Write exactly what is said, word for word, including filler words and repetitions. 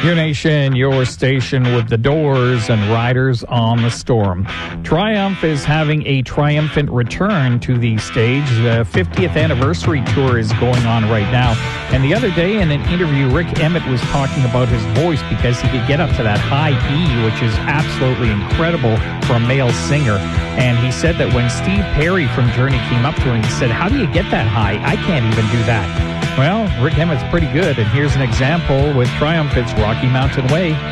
Your Nation, your station with the Doors and Riders on the Storm. Triumph is having a triumphant return to the stage. The fiftieth anniversary tour is going on right now. And the other day in an interview, Rick Emmett was talking about his voice because he could get up to that high E, which is absolutely incredible for a male singer. And he said that when Steve Perry from Journey came up to him, he said, "How do you get that high? I can't even do that." Well, Rick Emmett's pretty good, and here's an example with Triumph. It's Rocky Mountain Way.